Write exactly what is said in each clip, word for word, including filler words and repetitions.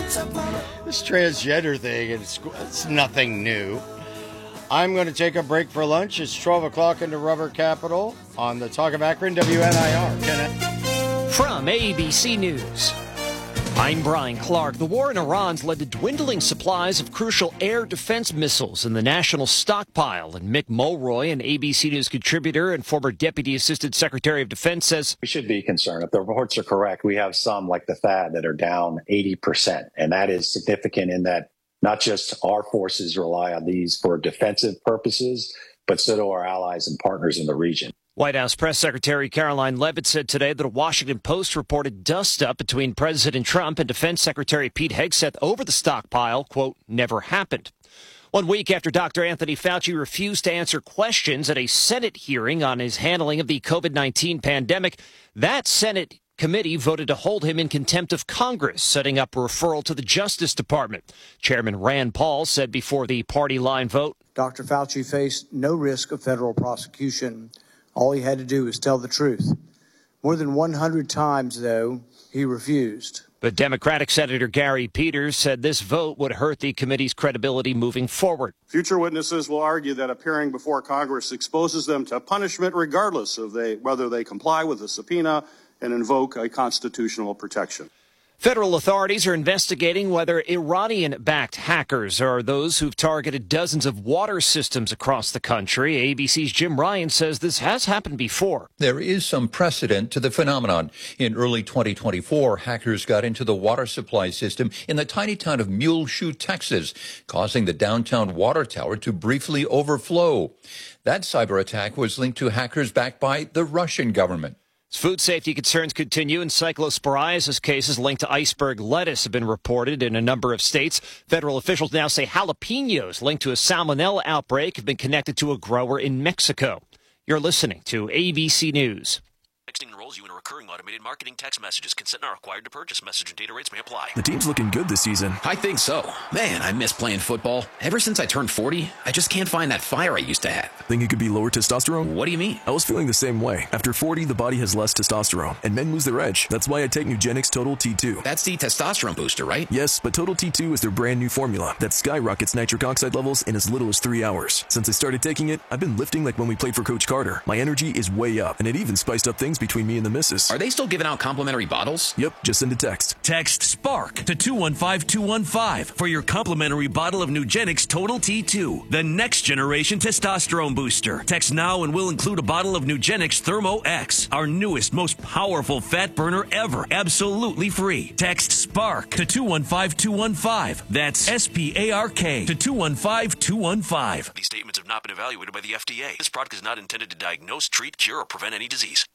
This transgender thing, it's, it's nothing new. I'm going to take a break for lunch. It's twelve o'clock in the Rubber Capital on the Talk of Akron, W N I R. Can From A B C News, I'm Brian Clark. The war in Iran's led to dwindling supplies of crucial air defense missiles in the national stockpile. And Mick Mulroy, an A B C News contributor and former Deputy Assistant Secretary of Defense, says we should be concerned. If the reports are correct, we have some like the T H A D that are down eighty percent. And that is significant in that not just our forces rely on these for defensive purposes, but so do our allies and partners in the region. White House Press Secretary Caroline Leavitt said today that a Washington Post reported dust-up between President Trump and Defense Secretary Pete Hegseth over the stockpile, quote, never happened. One week after Doctor Anthony Fauci refused to answer questions at a Senate hearing on his handling of the COVID nineteen pandemic, that Senate committee voted to hold him in contempt of Congress, setting up a referral to the Justice Department. Chairman Rand Paul said before the party line vote, Doctor Fauci faced no risk of federal prosecution. All he had to do was tell the truth. More than one hundred times, though, he refused. But Democratic Senator Gary Peters said this vote would hurt the committee's credibility moving forward. Future witnesses will argue that appearing before Congress exposes them to punishment regardless of they, whether they comply with the subpoena and invoke a constitutional protection. Federal authorities are investigating whether Iranian-backed hackers are those who've targeted dozens of water systems across the country. A B C's Jim Ryan says this has happened before. There is some precedent to the phenomenon. In early twenty twenty-four, hackers got into the water supply system in the tiny town of Muleshoe, Texas, causing the downtown water tower to briefly overflow. That cyber attack was linked to hackers backed by the Russian government. Food safety concerns continue, and cyclosporiasis cases linked to iceberg lettuce have been reported in a number of states. Federal officials now say jalapenos linked to a salmonella outbreak have been connected to a grower in Mexico. You're listening to A B C News. Texting enrolls you in a recurring automated marketing text messages. Consent not required to purchase. Message and data rates may apply. The team's looking good this season. I think so. Man, I miss playing football. Ever since I turned forty, I just can't find that fire I used to have. Think it could be lower testosterone? What do you mean? I was feeling the same way. After forty, the body has less testosterone, and men lose their edge. That's why I take Nugenix Total T two. That's the testosterone booster, right? Yes, but Total T two is their brand new formula that skyrockets nitric oxide levels in as little as three hours. Since I started taking it, I've been lifting like when we played for Coach Carter. My energy is way up, and it even spiced up things between me and the missus. Are they still giving out complimentary bottles? Yep, just send a text. Text SPARK to two one five two one five for your complimentary bottle of Nugenix Total T two, the next generation testosterone booster. Text now and we'll include a bottle of Nugenix Thermo X, our newest, most powerful fat burner ever, absolutely free. Text SPARK to two one five two one five. That's S P A R K to two one five two one five. These statements have not been evaluated by the F D A. This product is not intended to diagnose, treat, cure, or prevent any disease.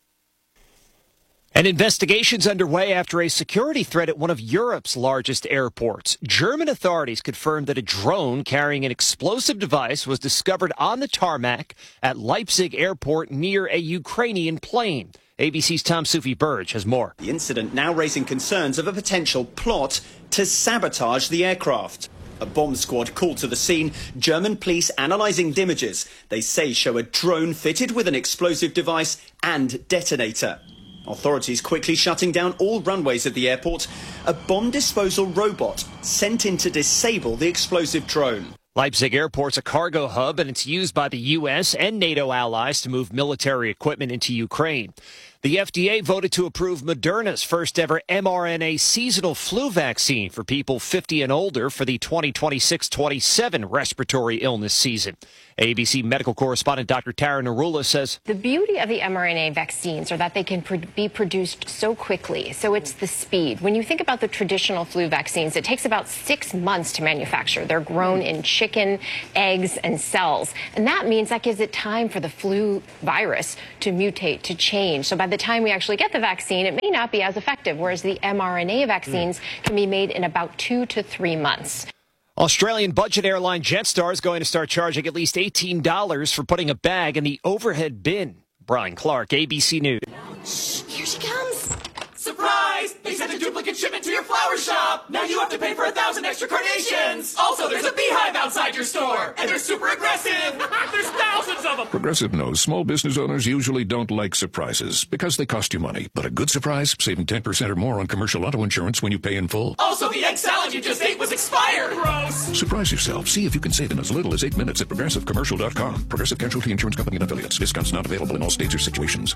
An investigation's underway after a security threat at one of Europe's largest airports. German authorities confirmed that a drone carrying an explosive device was discovered on the tarmac at Leipzig Airport near a Ukrainian plane. A B C's Tom Sufi Burge has more. The incident now raising concerns of a potential plot to sabotage the aircraft. A bomb squad called to the scene. German police analysing images they say show a drone fitted with an explosive device and detonator. Authorities quickly shutting down all runways at the airport. A bomb disposal robot sent in to disable the explosive drone. Leipzig Airport's a cargo hub, and it's used by the U S and NATO allies to move military equipment into Ukraine. The F D A voted to approve Moderna's first-ever mRNA seasonal flu vaccine for people fifty and older for the twenty twenty-six twenty-seven respiratory illness season. A B C medical correspondent Doctor Tara Narula says the beauty of the mRNA vaccines are that they can pr- be produced so quickly. So it's the speed. When you think about the traditional flu vaccines, it takes about six months to manufacture. They're grown in chicken, eggs, and cells. And that means that gives it time for the flu virus to mutate, to change. So by the time we actually get the vaccine, it may not be as effective, whereas the mRNA vaccines mm. can be made in about two to three months. Australian budget airline Jetstar is going to start charging at least eighteen dollars for putting a bag in the overhead bin. Brian Clark, A B C News. Shh, here she comes. Surprise! They sent a duplicate shipment to your flower shop! Now you have to pay for a thousand extra carnations! Also, there's a beehive outside your store! And they're super aggressive! There's thousands of them! Progressive knows small business owners usually don't like surprises because they cost you money. But a good surprise, saving ten percent or more on commercial auto insurance when you pay in full. Also, the egg salad you just ate was expired! Gross! Surprise yourself. See if you can save in as little as eight minutes at progressive commercial dot com. Progressive Casualty Insurance Company and affiliates. Discounts not available in all states or situations.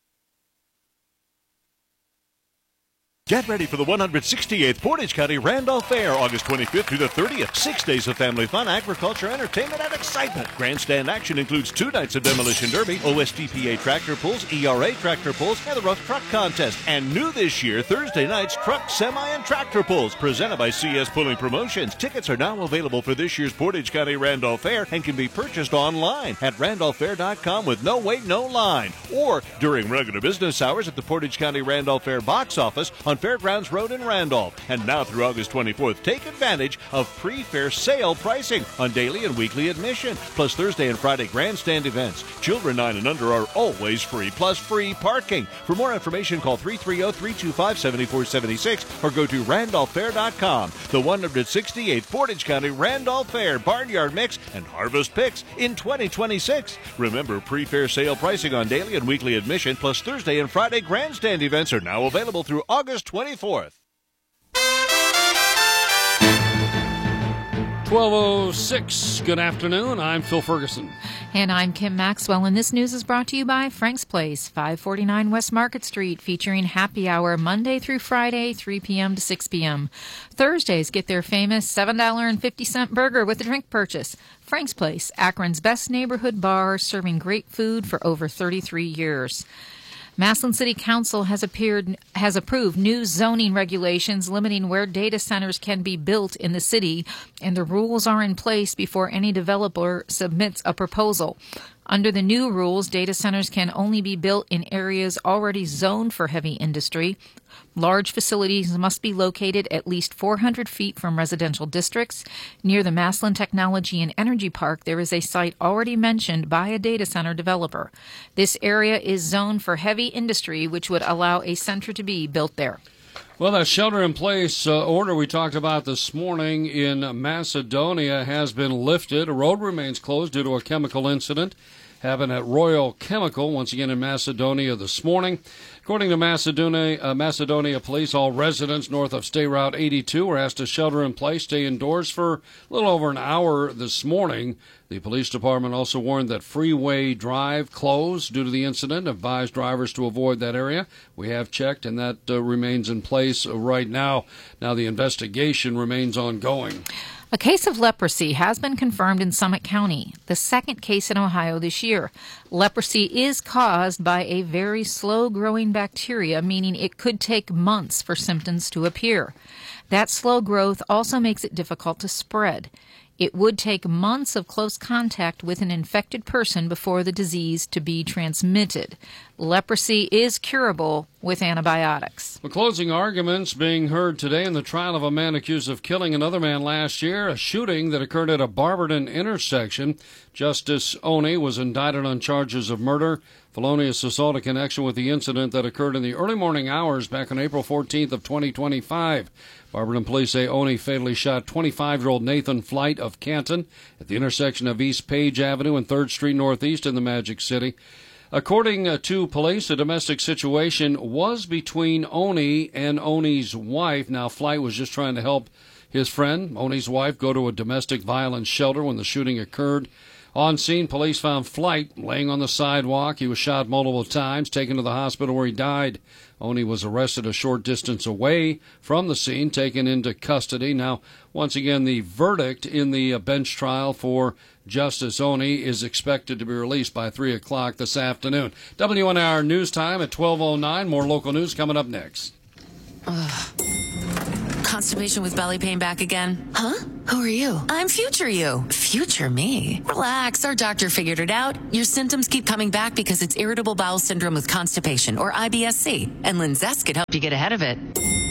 Get ready for the one hundred sixty-eighth Portage County Randolph Fair, August twenty-fifth through the thirtieth. Six days of family fun, agriculture, entertainment, and excitement. Grandstand action includes two nights of demolition derby, O S D P A tractor pulls, E R A tractor pulls, and the rough truck contest. And new this year, Thursday nights, truck, semi, and tractor pulls, presented by C S Pulling Promotions. Tickets are now available for this year's Portage County Randolph Fair and can be purchased online at randolph fair dot com with no wait, no line. Or during regular business hours at the Portage County Randolph Fair box office on Fairgrounds Road in Randolph. And now through August twenty-fourth, take advantage of pre-fair sale pricing on daily and weekly admission, plus Thursday and Friday grandstand events. Children nine and under are always free, plus free parking. For more information, call three three zero, three two five, seven four seven six or go to randolph fair dot com. The one hundred sixty-eighth Portage County Randolph Fair Barnyard Mix and Harvest Picks in twenty twenty-six. Remember, pre-fair sale pricing on daily and weekly admission, plus Thursday and Friday grandstand events are now available through August twenty-fourth. twelve oh six, good afternoon. I'm Phil Ferguson. And I'm Kim Maxwell, and this news is brought to you by Frank's Place, five forty-nine West Market Street, featuring happy hour Monday through Friday, three p.m. to six p.m. Thursdays, get their famous seven dollars and fifty cents burger with a drink purchase. Frank's Place, Akron's best neighborhood bar, serving great food for over thirty-three years. Massillon City Council has appeared has approved new zoning regulations limiting where data centers can be built in the city, and the rules are in place before any developer submits a proposal. Under the new rules, data centers can only be built in areas already zoned for heavy industry. Large facilities must be located at least four hundred feet from residential districts. Near the Massillon Technology and Energy Park, there is a site already mentioned by a data center developer. This area is zoned for heavy industry, which would allow a center to be built there. Well, that shelter-in-place uh, order we talked about this morning in Macedonia has been lifted. A road remains closed due to a chemical incident happened at Royal Chemical, once again in Macedonia this morning. According to Macedonia, uh, Macedonia police, all residents north of State Route eighty-two were asked to shelter in place, stay indoors for a little over an hour this morning. The police department also warned that Freeway Drive closed due to the incident, advised drivers to avoid that area. We have checked, and that uh, remains in place right now. Now the investigation remains ongoing. A case of leprosy has been confirmed in Summit County, the second case in Ohio this year. Leprosy is caused by a very slow-growing bacteria, meaning it could take months for symptoms to appear. That slow growth also makes it difficult to spread. It would take months of close contact with an infected person before the disease to be transmitted. Leprosy is curable with antibiotics. The closing arguments being heard today in the trial of a man accused of killing another man last year, a shooting that occurred at a Barberton intersection. Justice Oney was indicted on charges of murder, felonious assault in connection with the incident that occurred in the early morning hours back on April fourteenth of twenty twenty-five. Barberton police say Oney fatally shot twenty-five-year-old Nathan Flight of Canton at the intersection of East Page Avenue and third Street Northeast in the Magic City. According to police, a domestic situation was between Oney and Oney's wife. Now, Flight was just trying to help his friend, Oney's wife, go to a domestic violence shelter when the shooting occurred. On scene, police found Flight laying on the sidewalk. He was shot multiple times, taken to the hospital where he died. Oney was arrested a short distance away from the scene, taken into custody. Now, once again, the verdict in the bench trial for Justice Oney is expected to be released by three o'clock this afternoon. W N R News Time at twelve oh nine. More local news coming up next. Ugh. Constipation with belly pain back again? Huh? Who are you? I'm Future You. Future me? Relax, our doctor figured it out. Your symptoms keep coming back because it's irritable bowel syndrome with constipation, or I B S C, and Linzess could help you get ahead of it.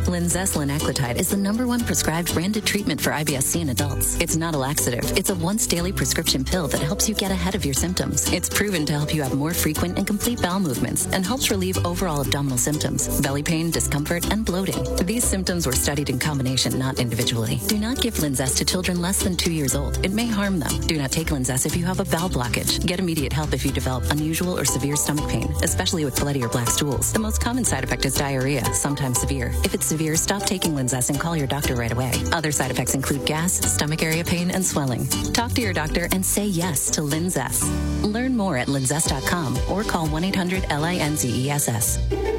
Linzess linaclotide is the number one prescribed branded treatment for I B S C in adults. It's not a laxative. It's a once daily prescription pill that helps you get ahead of your symptoms. It's proven to help you have more frequent and complete bowel movements and helps relieve overall abdominal symptoms, belly pain, discomfort, and bloating. These symptoms were studied in combination, not individually. Do not give Linzess to children less than two years old. It may harm them. Do not take Linzess if you have a bowel blockage. Get immediate help if you develop unusual or severe stomach pain, especially with bloody or black stools. The most common side effect is diarrhea, sometimes severe. If it's severe, stop taking Linzess and call your doctor right away. Other side effects include gas, stomach area pain, and swelling. Talk to your doctor and say yes to Linzess. Learn more at linzess dot com or call one eight hundred L I N Z E S S.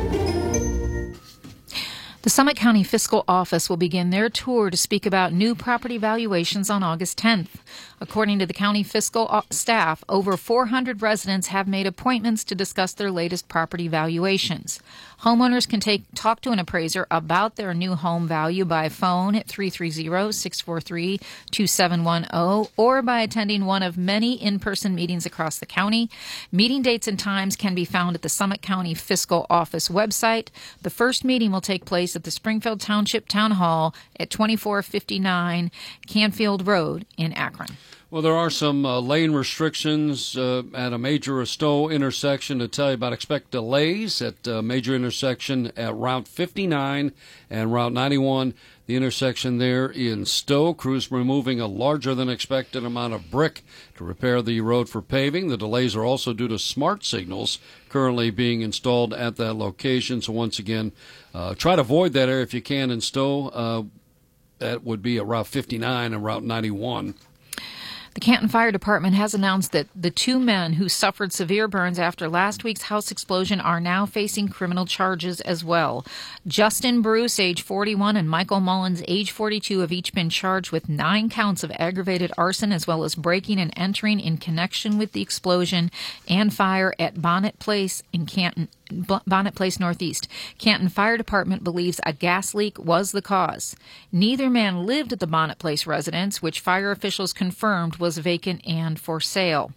The Summit County Fiscal Office will begin their tour to speak about new property valuations on August tenth. According to the county fiscal staff, over four hundred residents have made appointments to discuss their latest property valuations. Homeowners can take talk to an appraiser about their new home value by phone at three three zero, six four three, two seven one zero or by attending one of many in-person meetings across the county. Meeting dates and times can be found at the Summit County Fiscal Office website. The first meeting will take place at the Springfield Township Town Hall at twenty-four fifty-nine Canfield Road in Akron. Well, there are some uh, lane restrictions uh, at a major Stowe intersection to tell you about. Expect delays at a major intersection at Route fifty-nine and Route ninety-one. The intersection there in Stowe. Crews removing a larger than expected amount of brick to repair the road for paving. The delays are also due to smart signals currently being installed at that location. So once again, uh, try to avoid that area if you can in Stowe. Uh, that would be at Route fifty-nine and Route ninety-one. The Canton Fire Department has announced that the two men who suffered severe burns after last week's house explosion are now facing criminal charges as well. Justin Bruce, age forty-one, and Michael Mullins, age forty-two, have each been charged with nine counts of aggravated arson as well as breaking and entering in connection with the explosion and fire at Bonnet Place in Canton. Bonnet Place Northeast. Canton Fire Department believes a gas leak was the cause. Neither man lived at the Bonnet Place residence, which fire officials confirmed was vacant and for sale.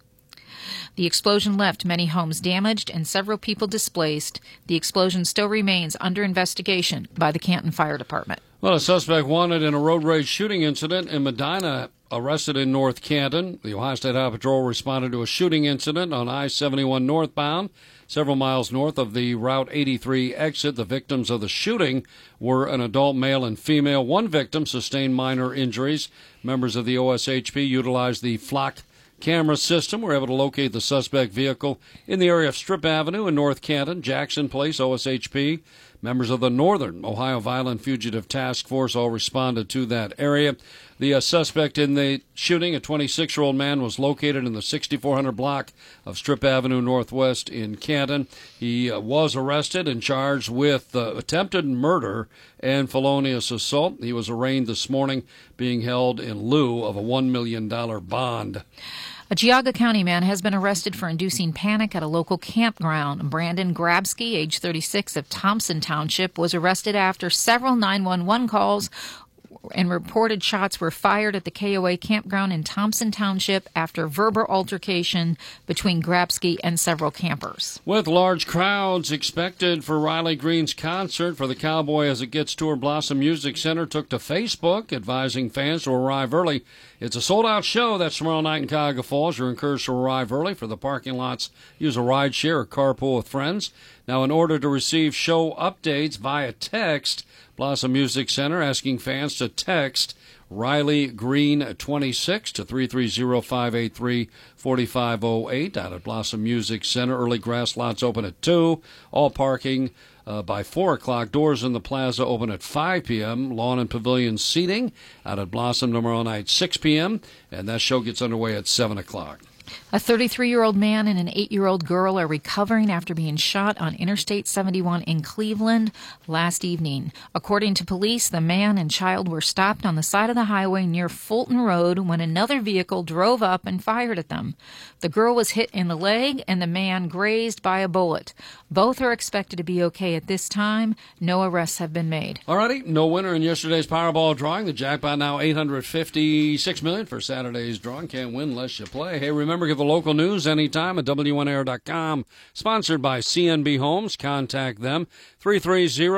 The explosion left many homes damaged and several people displaced. The explosion still remains under investigation by the Canton Fire Department. Well, a suspect wanted in a road rage shooting incident in Medina, arrested in North Canton. The Ohio State Highway Patrol responded to a shooting incident on I seventy-one northbound, several miles north of the Route eighty-three exit. The victims of the shooting were an adult male and female. One victim sustained minor injuries. Members of the O S H P utilized the flock camera system, were able to locate the suspect vehicle in the area of Strip Avenue in North Canton. Jackson Place, O S H P. Members of the Northern Ohio Violent Fugitive Task Force all responded to that area. The uh, suspect in the shooting, a twenty-six-year-old man, was located in the sixty-four hundred block of Strip Avenue Northwest in Canton. He uh, was arrested and charged with uh, attempted murder and felonious assault. He was arraigned this morning, being held in lieu of a one million dollars bond. A Geauga County man has been arrested for inducing panic at a local campground. Brandon Grabsky, age thirty-six, of Thompson Township, was arrested after several nine one one calls and reported shots were fired at the K O A campground in Thompson Township after verbal altercation between Grabsky and several campers. With large crowds expected for Riley Green's concert for the Cowboy As It Gets Tour, Blossom Music Center took to Facebook advising fans to arrive early. It's a sold-out show. That's tomorrow night in Cuyahoga Falls. You're encouraged to arrive early. For the parking lots, use a ride share or carpool with friends. Now, in order to receive show updates via text, Blossom Music Center asking fans to text Riley Green twenty-six to three three zero, five eight three, four five zero eight out at Blossom Music Center. Early grass lots open at two. All parking uh, by four o'clock. Doors in the plaza open at five p.m. Lawn and pavilion seating out at Blossom tomorrow night, six p.m. And that show gets underway at seven o'clock. A thirty-three-year-old man and an eight-year-old girl are recovering after being shot on Interstate seventy-one in Cleveland last evening. According to police, the man and child were stopped on the side of the highway near Fulton Road when another vehicle drove up and fired at them. The girl was hit in the leg and the man grazed by a bullet. Both are expected to be okay at this time. No arrests have been made. All righty, no winner in yesterday's Powerball drawing. The jackpot now eight hundred fifty-six million dollars for Saturday's drawing. Can't win unless you play. Hey, remember, give the local news anytime at W N A R dot com. Sponsored by C N B Homes. Contact them, three three zero